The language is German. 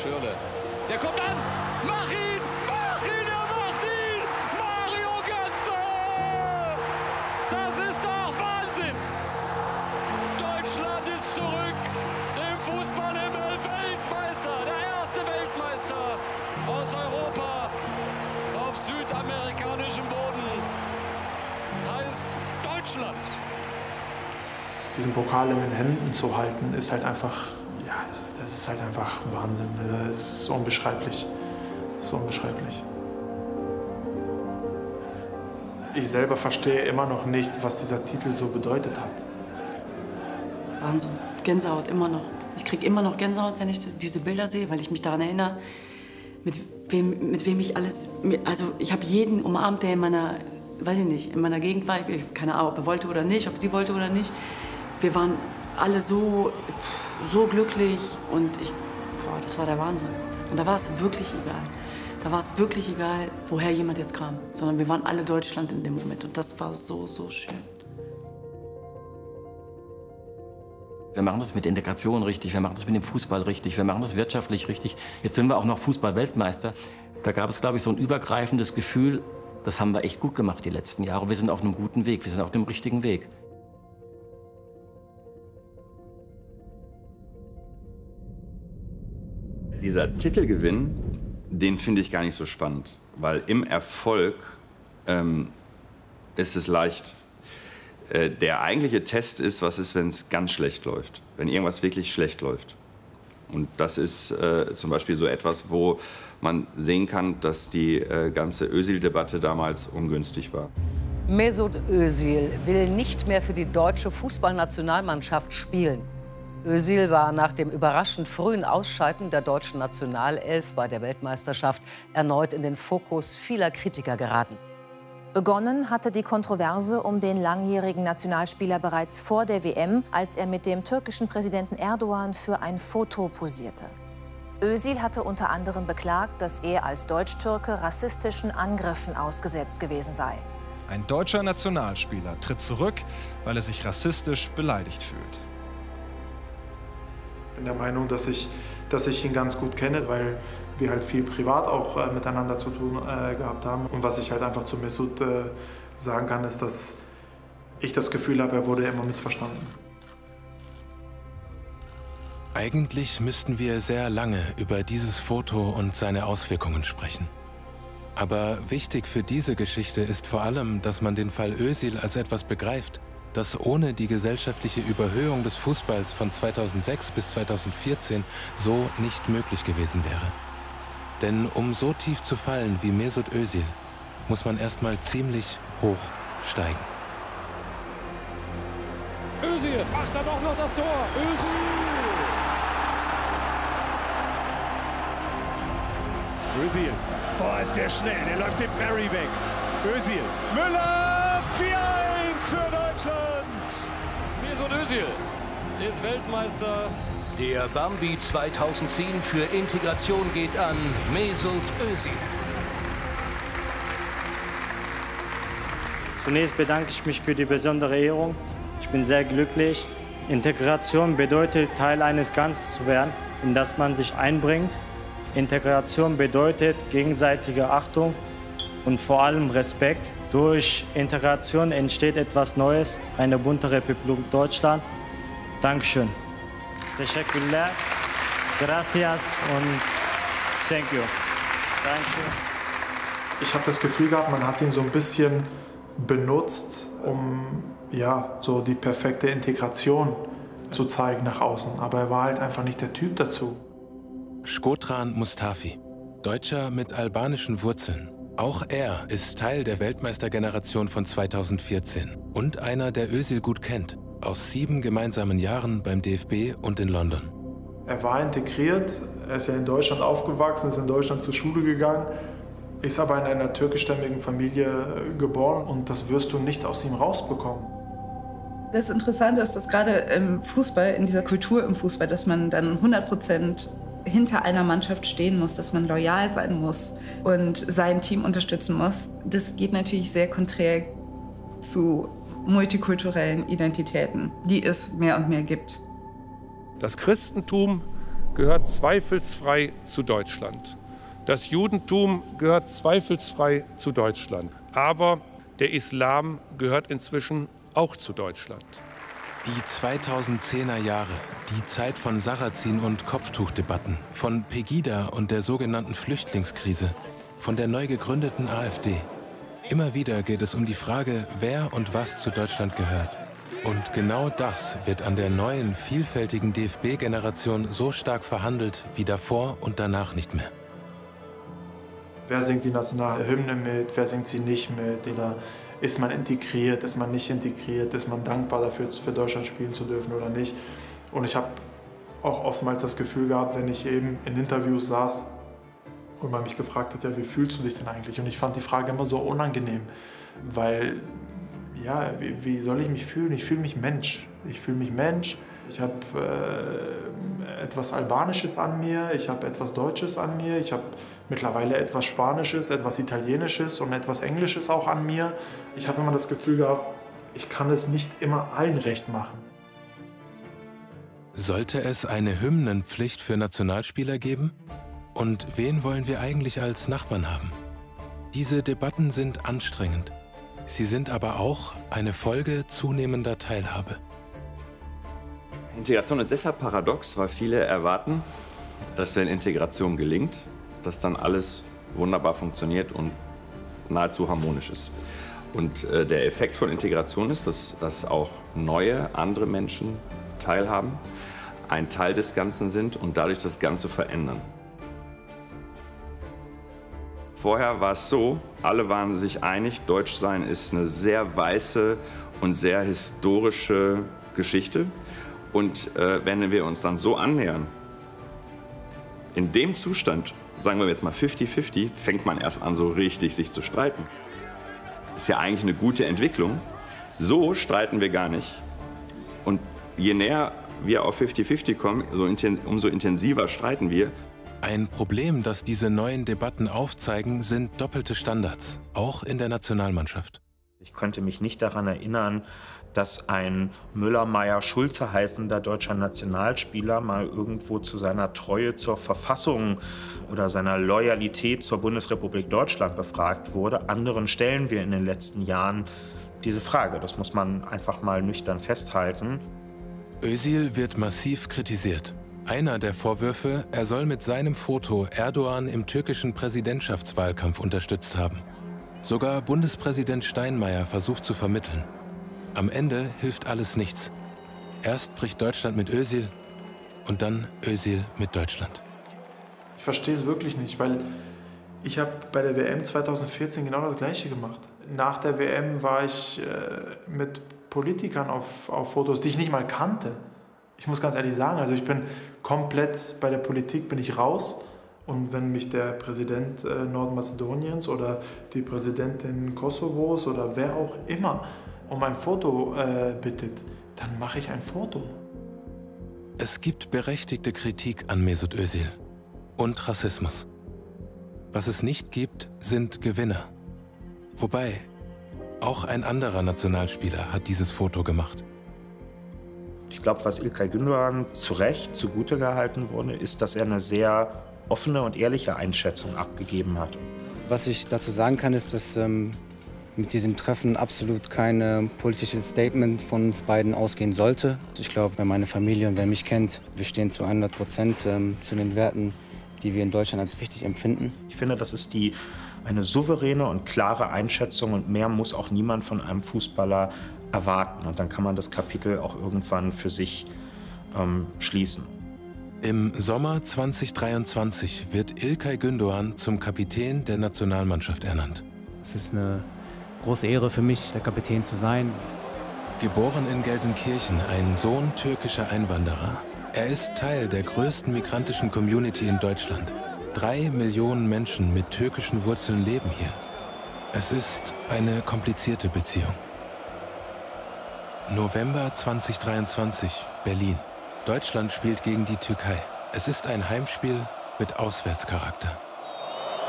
Schürrle. Der kommt an. Mach ihn! Mach ihn! Er macht ihn! Mario Götze! Das ist doch Wahnsinn! Deutschland ist zurück im Fußballhimmel. Weltmeister! Der erste Weltmeister aus Europa auf südamerikanischem Boden heißt Deutschland. Diesen Pokal in den Händen zu halten, ist halt einfach, ja, das ist halt einfach Wahnsinn. Das ist unbeschreiblich. Das ist unbeschreiblich. Ich selber verstehe immer noch nicht, was dieser Titel so bedeutet hat. Wahnsinn. Gänsehaut, immer noch. Ich kriege immer noch Gänsehaut, wenn ich diese Bilder sehe, weil ich mich daran erinnere, mit wem ich alles... Also ich habe jeden umarmt, der in meiner, weiß ich nicht, in meiner Gegend war. Keine Ahnung, ob er wollte oder nicht, ob sie wollte oder nicht. Wir waren alle so glücklich und das war der Wahnsinn. Und da war es wirklich egal. Da war es wirklich egal, woher jemand jetzt kam. Sondern wir waren alle Deutschland in dem Moment und das war so, so schön. Wir machen das mit Integration richtig, wir machen das mit dem Fußball richtig, wir machen das wirtschaftlich richtig. Jetzt sind wir auch noch Fußball-Weltmeister. Da gab es, glaube ich, so ein übergreifendes Gefühl, das haben wir echt gut gemacht die letzten Jahre. Wir sind auf einem guten Weg, wir sind auf dem richtigen Weg. Dieser Titelgewinn, den finde ich gar nicht so spannend, weil im Erfolg ist es leicht. Der eigentliche Test ist, was ist, wenn es ganz schlecht läuft, wenn irgendwas wirklich schlecht läuft. Und das ist zum Beispiel so etwas, wo man sehen kann, dass die ganze Özil-Debatte damals ungünstig war. Mesut Özil will nicht mehr für die deutsche Fußballnationalmannschaft spielen. Özil war nach dem überraschend frühen Ausscheiden der deutschen Nationalelf bei der Weltmeisterschaft erneut in den Fokus vieler Kritiker geraten. Begonnen hatte die Kontroverse um den langjährigen Nationalspieler bereits vor der WM, als er mit dem türkischen Präsidenten Erdogan für ein Foto posierte. Özil hatte unter anderem beklagt, dass er als Deutsch-Türke rassistischen Angriffen ausgesetzt gewesen sei. Ein deutscher Nationalspieler tritt zurück, weil er sich rassistisch beleidigt fühlt. Ich bin der Meinung, dass ich ihn ganz gut kenne, weil wir halt viel privat auch miteinander zu tun gehabt haben. Und was ich halt einfach zu Mesut sagen kann, ist, dass ich das Gefühl habe, er wurde immer missverstanden. Eigentlich müssten wir sehr lange über dieses Foto und seine Auswirkungen sprechen. Aber wichtig für diese Geschichte ist vor allem, dass man den Fall Özil als etwas begreift, das ohne die gesellschaftliche Überhöhung des Fußballs von 2006 bis 2014 so nicht möglich gewesen wäre. Denn um so tief zu fallen wie Mesut Özil, muss man erstmal ziemlich hoch steigen. Özil macht da doch noch das Tor. Özil! Özil. Boah, ist der schnell. Der läuft den Barry weg. Özil. Müller. 4-1 für Deutschland. Mesut Özil ist Weltmeister. Der Bambi 2010 für Integration geht an Mesut Özil. Zunächst bedanke ich mich für die besondere Ehrung. Ich bin sehr glücklich. Integration bedeutet, Teil eines Ganzen zu werden, in das man sich einbringt. Integration bedeutet gegenseitige Achtung und vor allem Respekt. Durch Integration entsteht etwas Neues, eine bunte Republik Deutschland. Dankeschön. Teşekkürler, gracias und thank you. Dankeschön. Ich habe das Gefühl gehabt, man hat ihn so ein bisschen benutzt, um ja, so die perfekte Integration zu zeigen nach außen. Aber er war halt einfach nicht der Typ dazu. Shkodran Mustafi, Deutscher mit albanischen Wurzeln. Auch er ist Teil der Weltmeistergeneration von 2014 und einer, der Özil gut kennt, aus 7 gemeinsamen Jahren beim DFB und in London. Er war integriert, er ist ja in Deutschland aufgewachsen, ist in Deutschland zur Schule gegangen, ist aber in einer türkischstämmigen Familie geboren und das wirst du nicht aus ihm rausbekommen. Das Interessante ist, dass gerade im Fußball, in dieser Kultur im Fußball, dass man dann 100% hinter einer Mannschaft stehen muss, dass man loyal sein muss und sein Team unterstützen muss. Das geht natürlich sehr konträr zu multikulturellen Identitäten, die es mehr und mehr gibt. Das Christentum gehört zweifelsfrei zu Deutschland. Das Judentum gehört zweifelsfrei zu Deutschland. Aber der Islam gehört inzwischen auch zu Deutschland. Die 2010er Jahre, die Zeit von Sarrazin- und Kopftuchdebatten, von Pegida und der sogenannten Flüchtlingskrise, von der neu gegründeten AfD. Immer wieder geht es um die Frage, wer und was zu Deutschland gehört. Und genau das wird an der neuen, vielfältigen DFB-Generation so stark verhandelt wie davor und danach nicht mehr. Wer singt die Nationalhymne mit, wer singt sie nicht mit? Oder ist man integriert, ist man nicht integriert, ist man dankbar dafür, für Deutschland spielen zu dürfen oder nicht? Und ich habe auch oftmals das Gefühl gehabt, wenn ich eben in Interviews saß und man mich gefragt hat, ja, wie fühlst du dich denn eigentlich? Und ich fand die Frage immer so unangenehm, weil, ja, wie soll ich mich fühlen? Ich fühle mich Mensch. Ich fühle mich Mensch. Ich habe etwas Albanisches an mir, ich habe etwas Deutsches an mir, ich habe mittlerweile etwas Spanisches, etwas Italienisches und etwas Englisches auch an mir. Ich habe immer das Gefühl gehabt, ich kann es nicht immer allen recht machen. Sollte es eine Hymnenpflicht für Nationalspieler geben? Und wen wollen wir eigentlich als Nachbarn haben? Diese Debatten sind anstrengend. Sie sind aber auch eine Folge zunehmender Teilhabe. Integration ist deshalb paradox, weil viele erwarten, dass wenn Integration gelingt, dass dann alles wunderbar funktioniert und nahezu harmonisch ist. Und der Effekt von Integration ist, dass auch neue, andere Menschen teilhaben, ein Teil des Ganzen sind und dadurch das Ganze verändern. Vorher war es so, alle waren sich einig, Deutschsein ist eine sehr weiße und sehr historische Geschichte. Und wenn wir uns dann so annähern, in dem Zustand, sagen wir jetzt mal 50-50, fängt man erst an, so richtig sich zu streiten. Ist ja eigentlich eine gute Entwicklung. So streiten wir gar nicht. Und je näher wir auf 50-50 kommen, umso intensiver streiten wir. Ein Problem, das diese neuen Debatten aufzeigen, sind doppelte Standards, auch in der Nationalmannschaft. Ich könnte mich nicht daran erinnern, dass ein Müller-Meyer-Schulze heißender deutscher Nationalspieler mal irgendwo zu seiner Treue zur Verfassung oder seiner Loyalität zur Bundesrepublik Deutschland befragt wurde. Anderen stellen wir in den letzten Jahren diese Frage. Das muss man einfach mal nüchtern festhalten. Özil wird massiv kritisiert. Einer der Vorwürfe, er soll mit seinem Foto Erdogan im türkischen Präsidentschaftswahlkampf unterstützt haben. Sogar Bundespräsident Steinmeier versucht zu vermitteln. Am Ende hilft alles nichts. Erst bricht Deutschland mit Özil und dann Özil mit Deutschland. Ich verstehe es wirklich nicht, weil ich habe bei der WM 2014 genau das Gleiche gemacht. Nach der WM war ich mit Politikern auf Fotos, die ich nicht mal kannte. Ich muss ganz ehrlich sagen, also ich bin komplett bei der Politik bin ich raus. Und wenn mich der Präsident Nordmazedoniens oder die Präsidentin Kosovos oder wer auch immer um ein Foto bittet, dann mache ich ein Foto. Es gibt berechtigte Kritik an Mesut Özil und Rassismus. Was es nicht gibt, sind Gewinner. Wobei, auch ein anderer Nationalspieler hat dieses Foto gemacht. Ich glaube, was İlkay Gündoğan zu Recht zugute gehalten wurde, ist, dass er eine sehr offene und ehrliche Einschätzung abgegeben hat. Was ich dazu sagen kann, ist, dass mit diesem Treffen absolut kein politisches Statement von uns beiden ausgehen sollte. Ich glaube, wer meine Familie und wer mich kennt, wir stehen zu 100% zu den Werten, die wir in Deutschland als wichtig empfinden. Ich finde, das ist eine souveräne und klare Einschätzung und mehr muss auch niemand von einem Fußballer erwarten. Und dann kann man das Kapitel auch irgendwann für sich schließen. Im Sommer 2023 wird İlkay Gündoğan zum Kapitän der Nationalmannschaft ernannt. Es ist eine große Ehre für mich, der Kapitän zu sein. Geboren in Gelsenkirchen, ein Sohn türkischer Einwanderer. Er ist Teil der größten migrantischen Community in Deutschland. 3 Millionen Menschen mit türkischen Wurzeln leben hier. Es ist eine komplizierte Beziehung. November 2023, Berlin. Deutschland spielt gegen die Türkei. Es ist ein Heimspiel mit Auswärtscharakter.